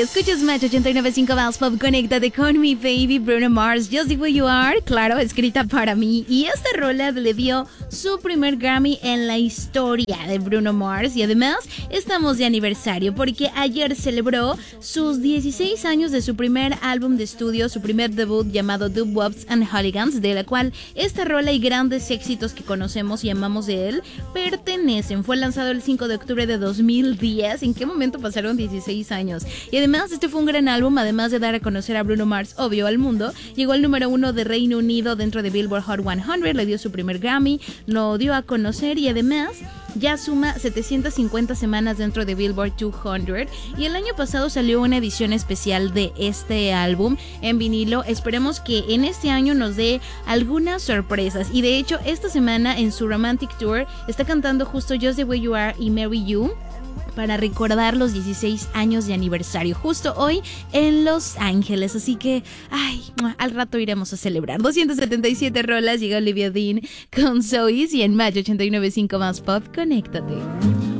escuchas Match 89.5 Más Pop. Conéctate con mi baby Bruno Mars, Just the Way You Are, claro, escrita para mí. Y esta rola le dio su primer Grammy en la historia de Bruno Mars. Y además estamos de aniversario porque ayer celebró sus 16 años de su primer álbum de estudio, su primer debut llamado Doo-Wops and Hooligans, de la cual esta rola y grandes éxitos que conocemos y amamos de él pertenecen. Fue lanzado el 5 de octubre de 2010. ¿En qué momento pasaron 16 años? Y además este fue un gran álbum, además de dar a conocer a Bruno Mars, obvio, al mundo. Llegó al número 1 de Reino Unido dentro de Billboard Hot 100, le dio su primer Grammy, lo dio a conocer y además ya suma 750 semanas dentro de Billboard 200. Y el año pasado salió una edición especial de este álbum en vinilo. Esperemos que en este año nos dé algunas sorpresas. Y de hecho, esta semana en su Romantic Tour está cantando justo Just the Way You Are y Marry You, para recordar los 16 años de aniversario, justo hoy en Los Ángeles. Así que, al rato iremos a celebrar. 277 rolas, llega Olivia Dean con Zoe y en Match 89.5 Más Pop. Conéctate.